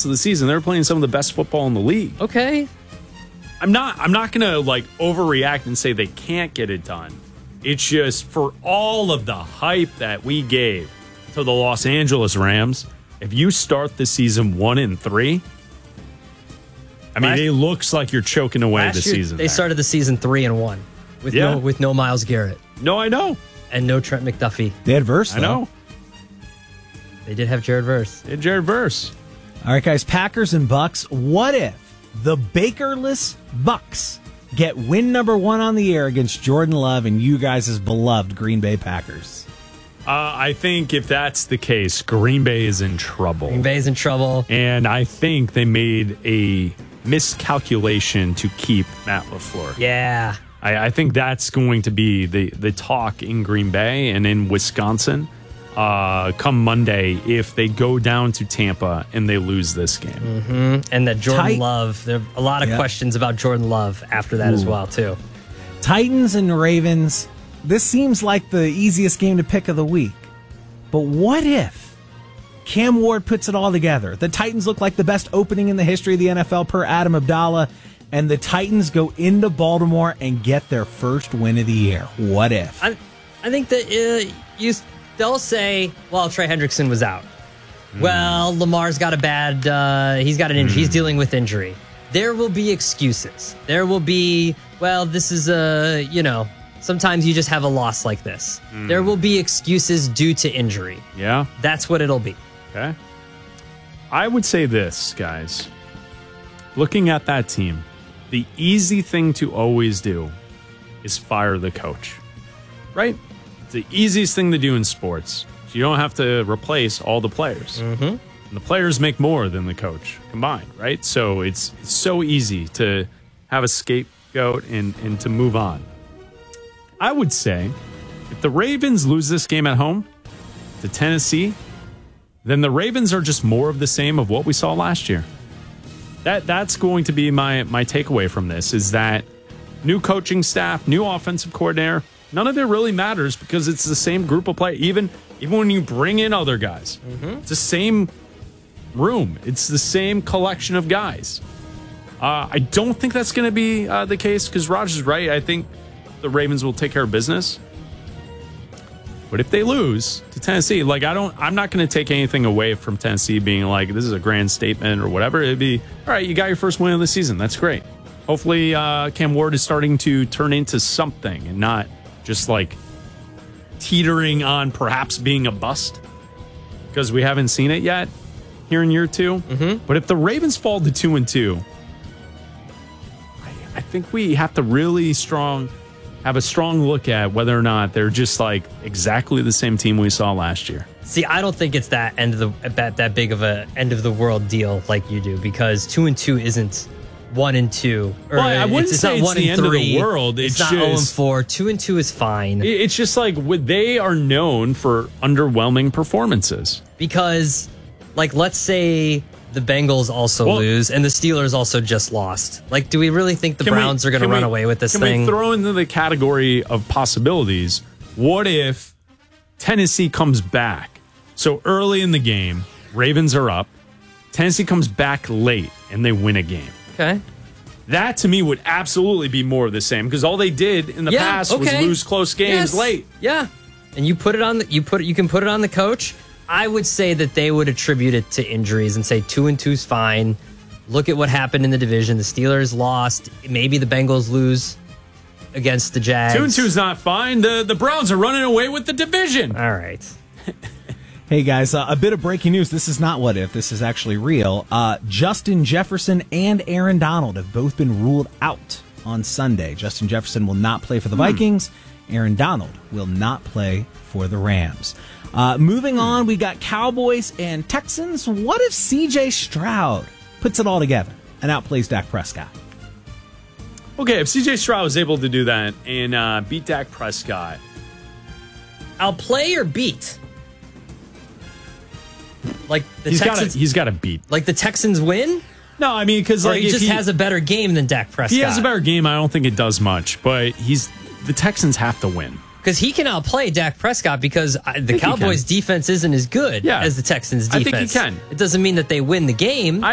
of the season, they were playing some of the best football in the league. Okay. I'm not going to overreact and say they can't get it done. It's just for all of the hype that we gave to the Los Angeles Rams, if you start the season 1-3, it looks like you're choking away the season. They started the season 3-1 with no Myles Garrett. No, I know. And no Trent McDuffie. They had Verse, though. I know. They did have Jared Verse. All right, guys, Packers and Bucks. What if the Bakerless Bucks get win number 1 on the year against Jordan Love and you guys' beloved Green Bay Packers? I think if that's the case, Green Bay is in trouble. And I think they made a miscalculation to keep Matt LaFleur. Yeah. I think that's going to be the talk in Green Bay and in Wisconsin come Monday if they go down to Tampa and they lose this game. Mm-hmm. And that Jordan Love, there are a lot of questions about Jordan Love after that as well, too. Titans and Ravens, this seems like the easiest game to pick of the week. But what if Cam Ward puts it all together? The Titans look like the best opening in the history of the NFL per Adam Abdallah, and the Titans go into Baltimore and get their first win of the year. What if? I think that they'll say, well, Trey Hendrickson was out. Well, Lamar's got he's got an injury. He's dealing with injury. There will be excuses. There will be, well, this is sometimes you just have a loss like this. There will be excuses due to injury. Yeah. That's what it'll be. Okay. I would say this, guys. Looking at that team, the easy thing to always do is fire the coach. Right? It's the easiest thing to do in sports. So you don't have to replace all the players. Mm-hmm. And the players make more than the coach combined, right? So it's so easy to have a scapegoat and to move on. I would say if the Ravens lose this game at home to Tennessee, then the Ravens are just more of the same of what we saw last year. That's going to be my takeaway from this, is that new coaching staff, new offensive coordinator, none of it really matters because it's the same group of players. Even when you bring in other guys, it's the same room. It's the same collection of guys. I don't think that's going to be the case because Roger's right. I think the Ravens will take care of business. But if they lose to Tennessee, I'm not going to take anything away from Tennessee being like, this is a grand statement or whatever. It'd be, all right, you got your first win of the season. That's great. Hopefully Cam Ward is starting to turn into something and not just teetering on perhaps being a bust because we haven't seen it yet here in year 2. Mm-hmm. But if the Ravens fall to 2-2, I think we have to really have a strong look at whether or not they're just exactly the same team we saw last year. See, I don't think it's that big of a end of the world deal like you do, because 2-2 isn't 1-2. Well, I wouldn't say it's the end of the world. It's not 0-4. 2-2 is fine. It's just they are known for underwhelming performances. Because, let's say the Bengals also lose, and the Steelers also just lost. Do we really think the Browns are going to run away with this thing? Can we throw into the category of possibilities, what if Tennessee comes back? So early in the game, Ravens are up. Tennessee comes back late, and they win a game. Okay. That, to me, would absolutely be more of the same, because all they did in the past was lose close games late. Yeah. And you put it on you can put it on the coach. I would say that they would attribute it to injuries and say 2-2 is fine. Look at what happened in the division. The Steelers lost. Maybe the Bengals lose against the Jags. 2-2 is not fine. The Browns are running away with the division. All right. Hey, guys, a bit of breaking news. This is not what if. This is actually real. Justin Jefferson and Aaron Donald have both been ruled out on Sunday. Justin Jefferson will not play for the Vikings. Aaron Donald will not play for the Rams. Moving on, we got Cowboys and Texans. What if C.J. Stroud puts it all together and outplays Dak Prescott? Okay, if C.J. Stroud was able to do that and beat Dak Prescott. Outplay or beat? He's got to beat. The Texans win? No, I mean, because he just has a better game than Dak Prescott. If he has a better game, I don't think it does much. But the Texans have to win. Because he can outplay Dak Prescott because the Cowboys' defense isn't as good as the Texans' defense. I think he can. It doesn't mean that they win the game.